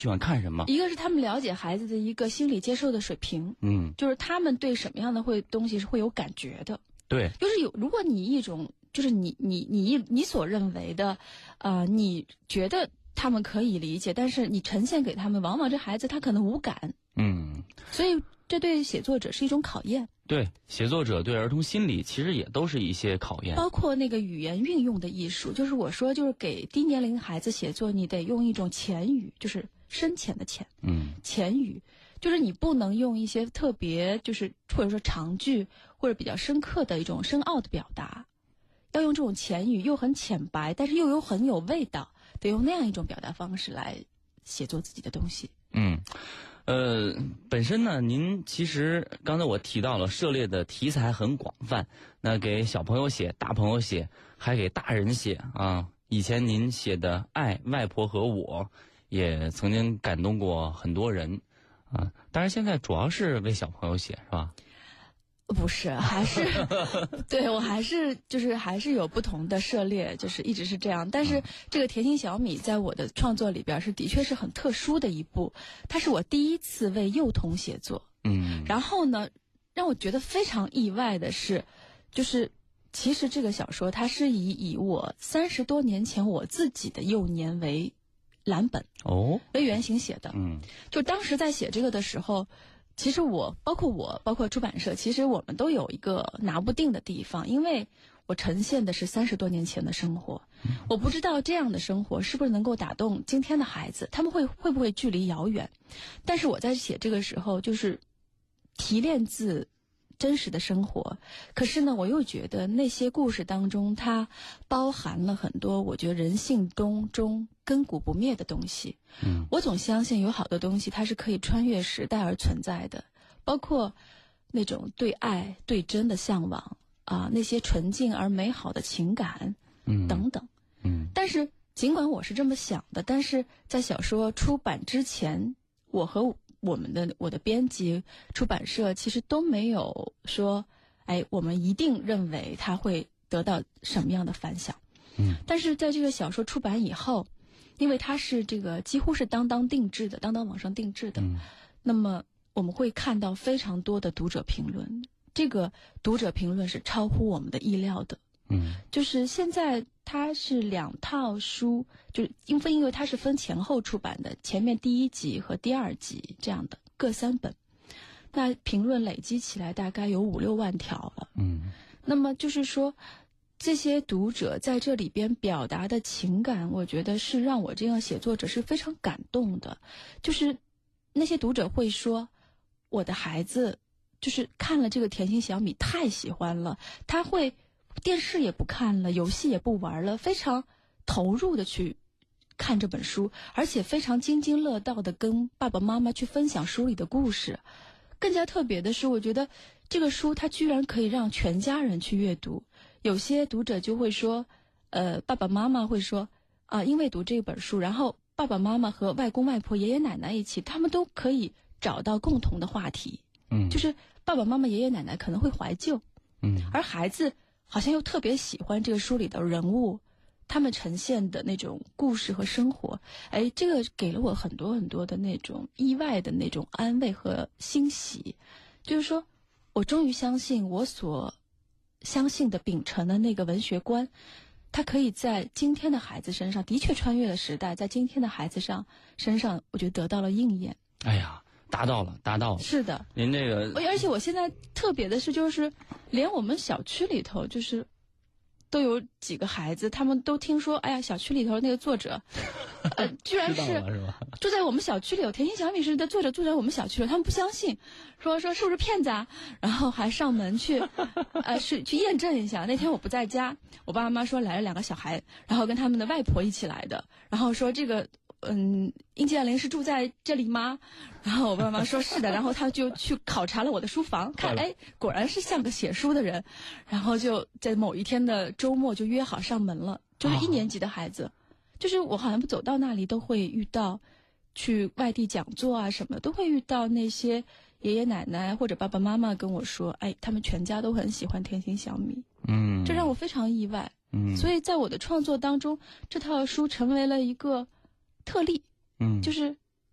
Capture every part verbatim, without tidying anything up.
喜欢看什么？ 一个是他们了解孩子的一个心理接受的水平， 嗯， 就是他们对什么样的会东西是会有感觉的。 对， 就是有，如果你一种就是你你你你所认为的，呃，你觉得他们可以理解，但是你呈现给他们，往往这孩子他可能无感。 嗯， 所以这对写作者是一种考验。 对，写作者对儿童心理其实也都是一些考验， 包括那个语言运用的艺术。就是我说，就是给低年龄孩子写作，你得用一种浅语，就是深浅的浅， 嗯， 浅语，就是你不能用一些特别就是或者说长句或者比较深刻的一种深奥的表达，要用这种浅语，又很浅白，但是又有很有味道，得用那样一种表达方式来写作自己的东西。 嗯。呃，本身呢，您其实刚才我提到了涉猎的题材很广泛，那给小朋友写、大朋友写，还给大人写啊。以前您写的《爱、外婆和我》也曾经感动过很多人啊。当然，现在主要是为小朋友写，是吧？ 不是，还是对我还是就是还是有不同的涉猎，就是一直是这样。但是这个甜心小米在我的创作里边是的确是很特殊的一部，它是我第一次为幼童写作。 嗯， 然后呢，让我觉得非常意外的是，就是其实这个小说它是以以我三十多年前我自己的幼年为蓝本哦为原型写的。 嗯， 就当时在写这个的时候。其实我包括我包括出版社，其实我们都有一个拿不定的地方，因为我呈现的是三十多年前的生活，我不知道这样的生活是不是能够打动今天的孩子，他们会会不会距离遥远。但是我在写这个时候就是提炼自真实的生活，可是呢我又觉得那些故事当中它包含了很多我觉得人性当中亘古不灭的东西。 嗯， 我总相信有好多东西它是可以穿越时代而存在的，包括那种对爱对真的向往啊、呃，那些纯净而美好的情感， 嗯， 等等。 嗯， 但是尽管我是这么想的，但是在小说出版之前，我和我们的我的编辑出版社其实都没有说，哎，我们一定认为它会得到什么样的反响。 嗯， 但是在这个小说出版以后，因为它是这个几乎是当当定制的，当当网上定制的， 嗯， 那么我们会看到非常多的读者评论，这个读者评论是超乎我们的意料的。 嗯， 就是现在它是两套书，就是因为因为它是分前后出版的，前面第一集和第二集这样的各三本，那评论累积起来大概有五六万条了。 嗯， 那么就是说这些读者在这里边表达的情感，我觉得是让我这样写作者是非常感动的。就是那些读者会说，我的孩子就是看了这个甜心小米太喜欢了，他会电视也不看了，游戏也不玩了，非常投入的去看这本书，而且非常津津乐道的跟爸爸妈妈去分享书里的故事。更加特别的是，我觉得这个书它居然可以让全家人去阅读。有些读者就会说，呃，爸爸妈妈会说啊、呃，因为读这本书，然后爸爸妈妈和外公外婆、爷爷奶奶一起，他们都可以找到共同的话题。 嗯， 就是爸爸妈妈、爷爷奶奶可能会怀旧， 嗯， 而孩子好像又特别喜欢这个书里的人物，他们呈现的那种故事和生活。哎，这个给了我很多很多的那种意外的那种安慰和欣喜。就是说我终于相信我所相信的秉承的那个文学观，它可以在今天的孩子身上的确穿越了时代，在今天的孩子上身上我觉得得到了应验。 哎呀，达到了达到了。 是的， 您这个而且我现在特别的是，就是连我们小区里头就是都有几个孩子，他们都听说，哎呀，小区里头那个作者呃，居然是是吧？ 住在我们小区里，有甜心小米是的作者住在我们小区里，他们不相信，说说是不是骗子啊？然后还上门去呃是去验证一下。那天我不在家，我爸妈说来了两个小孩，然后跟他们的外婆一起来的，然后说这个嗯，殷建林是住在这里吗？然后我爸妈说是的，然后他就去考察了我的书房，看哎，果然是像个写书的人，然后就在某一天的周末就约好上门了，就是一年级的孩子。哦，就是我好像不走到那里都会遇到，去外地讲座啊什么都会遇到那些爷爷奶奶或者爸爸妈妈跟我说，哎，他们全家都很喜欢甜心小米。 嗯， 这让我非常意外。 嗯， 所以在我的创作当中，这套书成为了一个特例。 嗯， 就是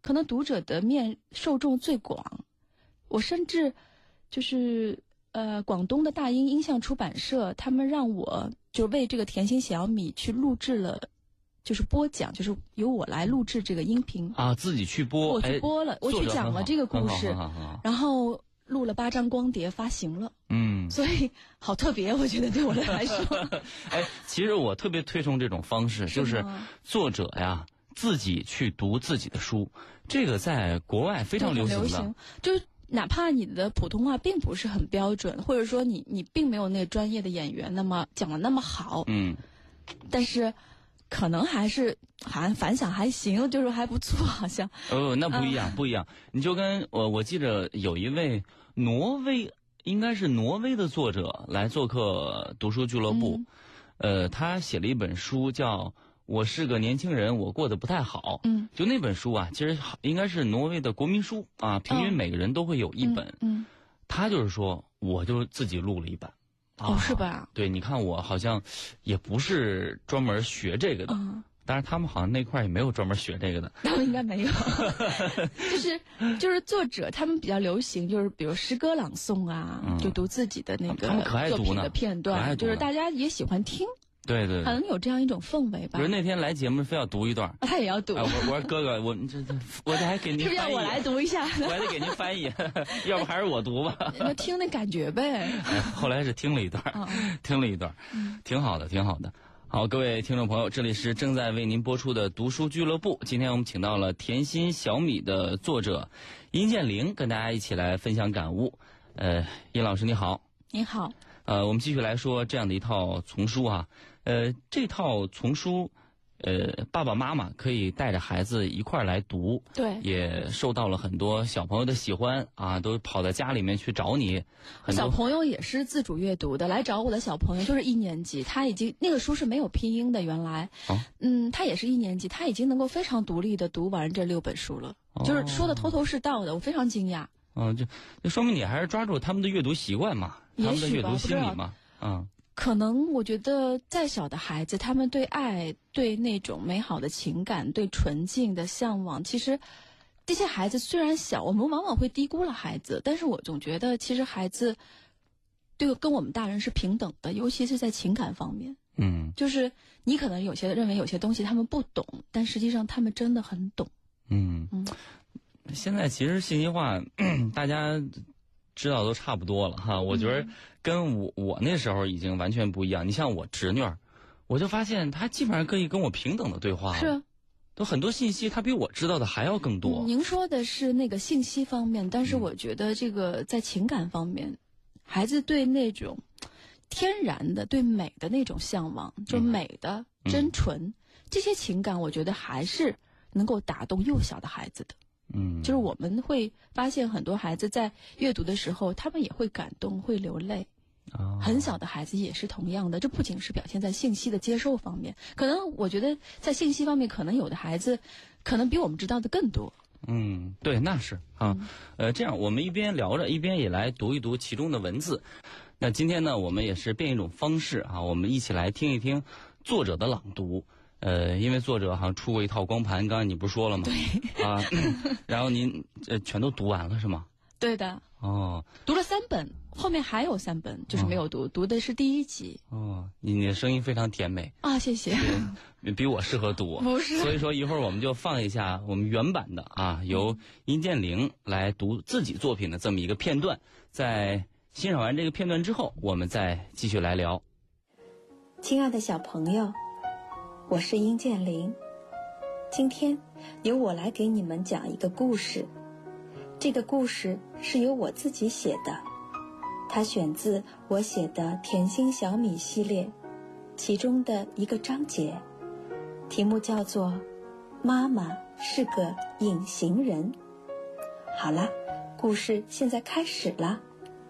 可能读者的面受众最广。我甚至就是呃，广东的大英音像出版社，他们让我就为这个甜心小米去录制了，就是播讲，就是由我来录制这个音频啊，自己去播， 我去播了， 哎、 我去讲了这个故事，然后录了八张光碟发行了。 嗯， 所以好特别，我觉得对我来说。 哎，其实我特别推崇这种方式，就是作者呀自己去读自己的书，这个在国外非常流行的。 流行就是哪怕你的普通话并不是很标准，或者说你你并没有那个专业的演员那么讲的那么好， 嗯， 但是可能还是好像反响还行，就是还不错，好像。 哦，那不一样， 嗯、 不一样。你就跟我我记着有一位挪威，应该是挪威的作者来做客读书俱乐部，嗯、呃，他写了一本书叫。我是个年轻人，我过得不太好。 嗯， 就那本书啊，其实应该是挪威的国民书啊，平均每个人都会有一本。 嗯，嗯他就是说，我就自己录了一版。 哦， 啊、 是吧？ 对，你看我好像也不是专门学这个的， 嗯、 当然他们好像那块也没有专门学这个的。 他们应该没有，就是就是作者他们比较流行，就是比如诗歌朗诵啊， 嗯、 就读自己的那个作品的片段，就是大家也喜欢听。 对对， 可能有这样一种氛围吧。 比如那天来节目非要读一段， 啊、他也要读。 啊、我我说哥哥，我这这，我得还给您翻译。 是不是要我来读一下？ 我还得给您翻译，要不还是我读吧。 那听那感觉呗。 哎、后来是听了一段，哦、听了一段，嗯、挺好的，挺好的。好，各位听众朋友，这里是正在为您播出的读书俱乐部。今天我们请到了甜心小米的作者殷建玲，跟大家一起来分享感悟。呃，殷老师你好。 你好。 呃，我们继续来说这样的一套丛书啊。呃，这套丛书，呃，爸爸妈妈可以带着孩子一块儿来读， 对， 也受到了很多小朋友的喜欢啊，都跑到家里面去找你。 小朋友也是自主阅读的，来找我的小朋友就是一年级，他已经那个书是没有拼音的，原来， 哦、 嗯，他也是一年级，他已经能够非常独立的读完这六本书了， 哦、 就是说的头头是道的，我非常惊讶。 嗯、哦，就就说明你还是抓住他们的阅读习惯嘛，他们的阅读心理嘛，嗯。 可能我觉得再小的孩子，他们对爱、对那种美好的情感、对纯净的向往，其实这些孩子虽然小，我们往往会低估了孩子，但是我总觉得其实孩子对跟我们大人是平等的，尤其是在情感方面。 嗯， 就是你可能有些认为有些东西他们不懂，但实际上他们真的很懂。 嗯嗯， 现在其实信息化，大家知道都差不多了哈，我觉得跟我我那时候已经完全不一样。你像我侄女儿，我就发现她基本上可以跟我平等的对话了， 是， 都很多信息她比我知道的还要更多。 嗯、您说的是那个信息方面，但是我觉得这个在情感方面，嗯、孩子对那种天然的对美的那种向往，就美的、嗯、真纯、嗯、这些情感，我觉得还是能够打动幼小的孩子的。 嗯， 就是我们会发现很多孩子在阅读的时候，他们也会感动，会流泪。 哦， 很小的孩子也是同样的，这不仅是表现在信息的接受方面，可能我觉得在信息方面，可能有的孩子可能比我们知道的更多。 嗯，对，那是啊， 嗯、 呃，这样我们一边聊着，一边也来读一读其中的文字。那今天呢，我们也是变一种方式啊，我们一起来听一听作者的朗读。呃，因为作者好像出过一套光盘，刚才你不是说了吗？ 对啊，然后您呃全都读完了是吗？ 对的。 哦， 读了三本，后面还有三本就是没有读，哦、读的是第一集。 哦，你你的声音非常甜美啊，谢谢。 比, 比我适合读， 不是。 所以说一会儿我们就放一下我们原版的啊，由殷建玲来读自己作品的这么一个片段，在欣赏完这个片段之后，我们再继续来聊。 亲爱的小朋友，我是殷建玲，今天由我来给你们讲一个故事。这个故事是由我自己写的，它选自我写的甜心小米系列其中的一个章节，题目叫做妈妈是个隐形人。好了，故事现在开始了。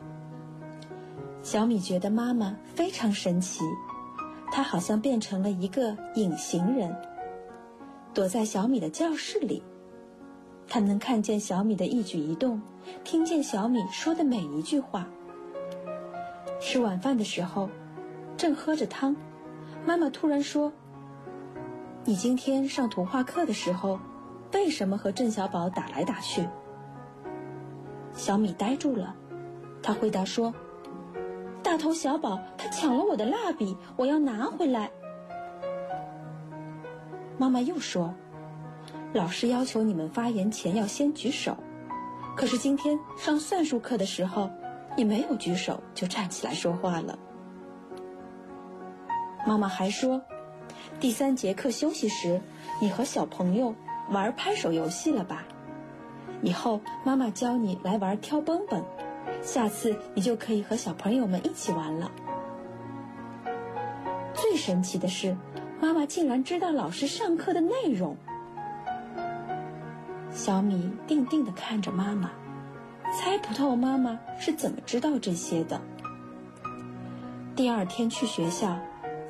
小米觉得妈妈非常神奇，她好像变成了一个隐形人，躲在小米的教室里。她能看见小米的一举一动，听见小米说的每一句话。吃晚饭的时候，正喝着汤，妈妈突然说：“你今天上图画课的时候， 为什么和郑小宝打来打去。小米呆住了，他回答说：大头小宝他抢了我的蜡笔，我要拿回来。妈妈又说：老师要求你们发言前要先举手，可是今天上算术课的时候，你没有举手就站起来说话了。妈妈还说，第三节课休息时，你和小朋友玩拍手游戏了吧？以后妈妈教你来玩挑蹦蹦，下次你就可以和小朋友们一起玩了。最神奇的是，妈妈竟然知道老师上课的内容。小米定定地看着妈妈，猜不透妈妈是怎么知道这些的。第二天去学校，